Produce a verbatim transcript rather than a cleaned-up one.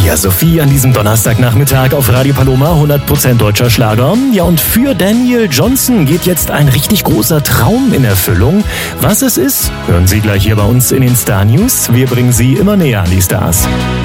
Ja, Sophie an diesem Donnerstagnachmittag auf Radio Paloma, hundert Prozent deutscher Schlager. Ja, und für Daniel Johnston geht jetzt ein richtig großer Traum in Erfüllung. Was es ist, hören Sie gleich hier bei uns in den Star News. Wir bringen Sie immer näher an die Stars.